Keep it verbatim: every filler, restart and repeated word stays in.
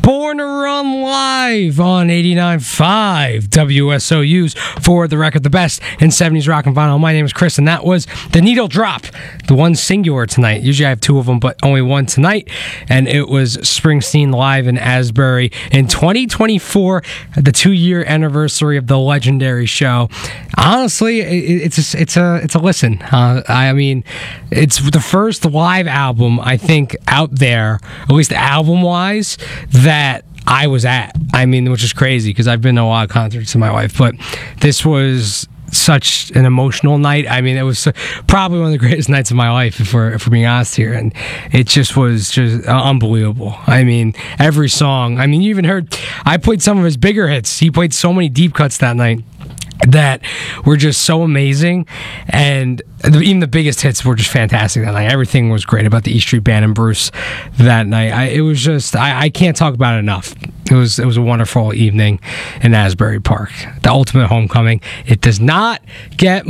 Born to Run live on eighty-nine point five W S O U's For the Record, the best in seventies rock and vinyl. My name is Chris, and that was The Needle Drop, the one singular tonight. Usually I have two of them, but only one tonight, and it was Springsteen live in Asbury in twenty twenty-four, the two-year anniversary of the legendary show. Honestly, it, it's a, it's a it's a listen. Uh, I mean, it's the first live album I think out there, at least album-wise, that I was at. I mean, which is crazy because I've been to a lot of concerts in my life, but this was such an emotional night. I mean, it was probably one of the greatest nights of my life, if we're, if we're being honest here, and it just was just unbelievable. I mean, every song. I mean, you even heard, I played some of his bigger hits. He played so many deep cuts that night that were just so amazing, and even the biggest hits were just fantastic that night. Everything was great about the E Street Band and Bruce that night. I, it was just, I, I can't talk about it enough. It was it was a wonderful evening in Asbury Park. The ultimate homecoming. It does not get